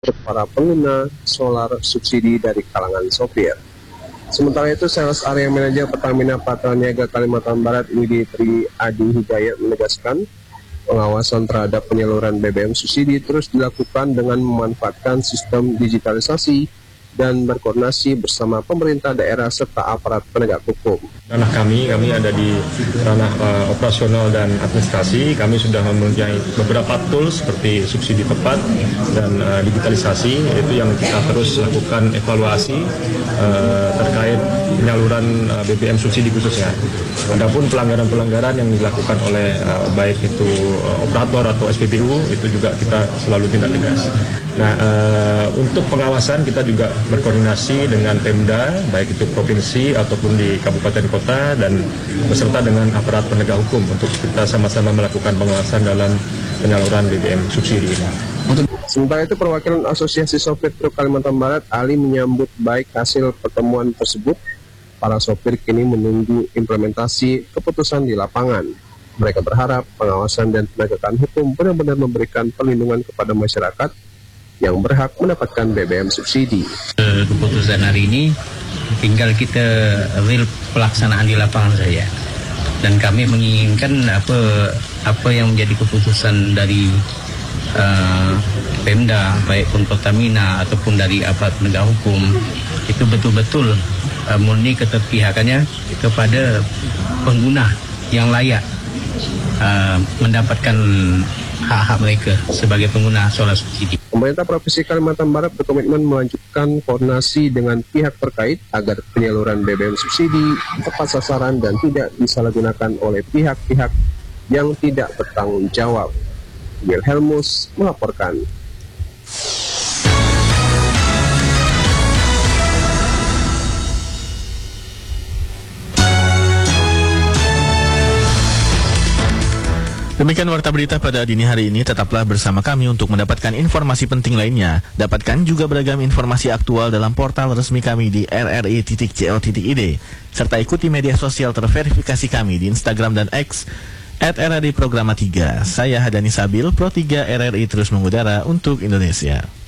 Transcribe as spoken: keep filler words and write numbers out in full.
para pengguna solar subsidi dari kalangan sopir. Sementara itu, Sales Area Manager Pertamina Patraniaga Kalimantan Barat Widi Tri Adi Hidayat menegaskan, pengawasan terhadap penyaluran B B M subsidi terus dilakukan dengan memanfaatkan sistem digitalisasi dan berkoordinasi bersama pemerintah daerah serta aparat penegak hukum. Ranah kami, kami ada di ranah uh, operasional dan administrasi. Kami sudah mempunyai beberapa tools seperti subsidi tepat dan uh, digitalisasi, itu yang kita terus lakukan evaluasi uh, terkait penyaluran uh, B B M subsidi khususnya. Adapun pelanggaran-pelanggaran yang dilakukan oleh uh, baik itu uh, operator atau S P B U, itu juga kita selalu tindak tegas. Nah, uh, untuk pengawasan kita juga berkoordinasi dengan Pemda, baik itu provinsi ataupun di kabupaten kota, dan beserta dengan aparat penegak hukum untuk kita sama-sama melakukan pengawasan dalam penyaluran B B M subsidi ini. Sementara itu, perwakilan Asosiasi Sopir Truk Kalimantan Barat, Ali, menyambut baik hasil pertemuan tersebut. Para sopir kini menunggu implementasi keputusan di lapangan. Mereka berharap pengawasan dan penegakan hukum benar-benar memberikan perlindungan kepada masyarakat yang berhak mendapatkan B B M subsidi. Keputusan hari ini tinggal kita real pelaksanaan di lapangan saja. Dan kami menginginkan apa apa yang menjadi keputusan dari uh, Pemda, baik pun Pertamina ataupun dari aparat penegak hukum, itu betul-betul uh, murni keterpihakannya kepada pengguna yang layak uh, mendapatkan hak-hak mereka sebagai pengguna solar subsidi. Pemerintah Provinsi Kalimantan Barat berkomitmen melanjutkan koordinasi dengan pihak terkait agar penyaluran B B M subsidi tepat sasaran dan tidak disalahgunakan oleh pihak-pihak yang tidak bertanggung jawab. Wilhelmus melaporkan. Demikian warta berita pada dini hari ini. Tetaplah bersama kami untuk mendapatkan informasi penting lainnya. Dapatkan juga beragam informasi aktual dalam portal resmi kami di r r i titik c o titik i d, serta ikuti media sosial terverifikasi kami di Instagram dan X at r r i programa tiga. Saya Hadani Sabil, Pro tiga R R I terus mengudara untuk Indonesia.